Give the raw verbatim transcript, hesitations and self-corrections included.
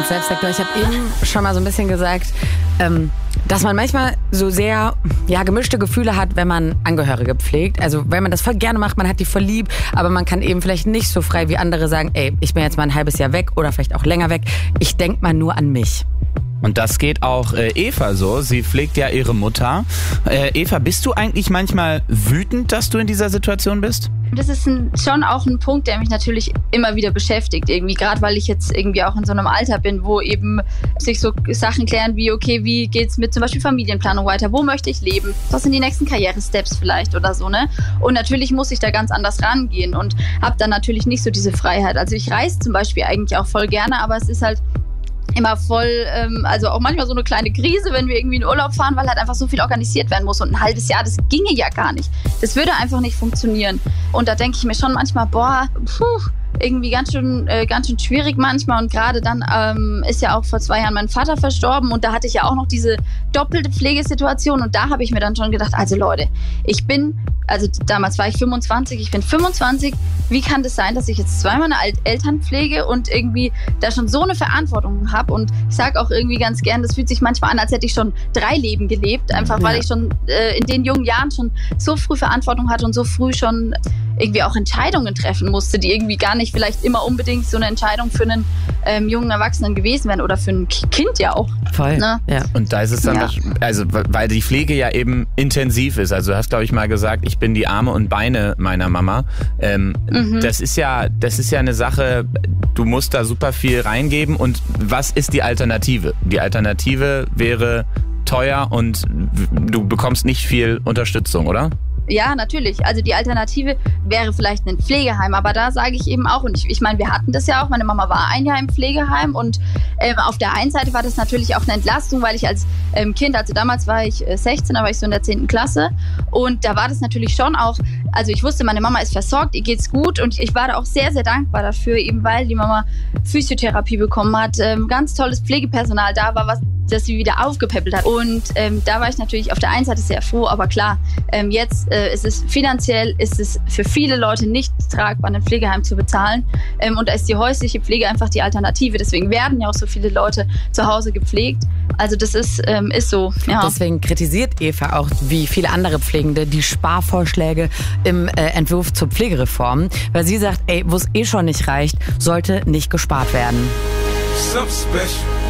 als Selbstsektor. Ich habe eben schon mal so ein bisschen gesagt, ähm, dass man manchmal so sehr ja, gemischte Gefühle hat, wenn man Angehörige pflegt. Also wenn man das voll gerne macht, man hat die voll lieb, aber man kann eben vielleicht nicht so frei wie andere sagen, ey, ich bin jetzt mal ein halbes Jahr weg oder vielleicht auch länger weg. Ich denk mal nur an mich. Und das geht auch äh, Eva so. Sie pflegt ja ihre Mutter. Äh, Eva, bist du eigentlich manchmal wütend, dass du in dieser Situation bist? Das ist ein, schon auch ein Punkt, der mich natürlich immer wieder beschäftigt. Irgendwie gerade, weil ich jetzt irgendwie auch in so einem Alter bin, wo eben sich so Sachen klären wie, okay, wie geht's mit zum Beispiel Familienplanung weiter? Wo möchte ich leben? Was sind die nächsten Karrieresteps vielleicht oder so, ne? Und natürlich muss ich da ganz anders rangehen und habe dann natürlich nicht so diese Freiheit. Also ich reise zum Beispiel eigentlich auch voll gerne, aber es ist halt immer voll, ähm, also auch manchmal so eine kleine Krise, wenn wir irgendwie in Urlaub fahren, weil halt einfach so viel organisiert werden muss. Und ein halbes Jahr, das ginge ja gar nicht. Das würde einfach nicht funktionieren. Und da denke ich mir schon manchmal, boah, puh, irgendwie ganz schön, äh, ganz schön schwierig manchmal. Und gerade dann ähm, ist ja auch vor zwei Jahren mein Vater verstorben und da hatte ich ja auch noch diese doppelte Pflegesituation. Und da habe ich mir dann schon gedacht, also Leute, ich bin, also damals war ich fünfundzwanzig, ich bin fünfundzwanzig. Wie kann das sein, dass ich jetzt zwei meiner Eltern pflege und irgendwie da schon so eine Verantwortung habe? Und ich sage auch irgendwie ganz gern, das fühlt sich manchmal an, als hätte ich schon drei Leben gelebt. Einfach weil ja. ich schon äh, in den jungen Jahren schon so früh Verantwortung hatte und so früh schon irgendwie auch Entscheidungen treffen musste, die irgendwie gar nicht vielleicht immer unbedingt so eine Entscheidung für einen ähm, jungen Erwachsenen gewesen wären oder für ein Kind ja auch. Voll. Ne? Ja. Und da ist es dann, Ja. also weil die Pflege ja eben intensiv ist. Also du hast, glaube ich, mal gesagt, ich bin die Arme und Beine meiner Mama. Ähm, mhm. Das ist ja, das ist ja eine Sache, du musst da super viel reingeben. Und was ist die Alternative? Die Alternative wäre teuer und du bekommst nicht viel Unterstützung, oder? Ja, natürlich. Also die Alternative wäre vielleicht ein Pflegeheim, aber da sage ich eben auch, und ich, ich meine, wir hatten das ja auch, meine Mama war ein Jahr im Pflegeheim und ähm, auf der einen Seite war das natürlich auch eine Entlastung, weil ich als ähm, Kind, also damals war ich äh, sechzehn, da war ich so in der zehnten Klasse und da war das natürlich schon auch, also ich wusste, meine Mama ist versorgt, ihr geht's gut und ich war da auch sehr, sehr dankbar dafür, eben weil die Mama Physiotherapie bekommen hat, ähm, ganz tolles Pflegepersonal da war, was das sie wieder aufgepäppelt hat. Und ähm, da war ich natürlich auf der einen Seite sehr froh, aber klar, ähm, jetzt äh, ist es finanziell, ist es für viele Leute nicht tragbar, ein Pflegeheim zu bezahlen. Ähm, und da ist die häusliche Pflege einfach die Alternative. Deswegen werden ja auch so viele Leute zu Hause gepflegt. Also das ist, ähm, ist so. Ja. Deswegen kritisiert Eva auch, wie viele andere Pflegende, die Sparvorschläge im äh, Entwurf zur Pflegereform, weil sie sagt, ey, wo es eh schon nicht reicht, sollte nicht gespart werden. So special.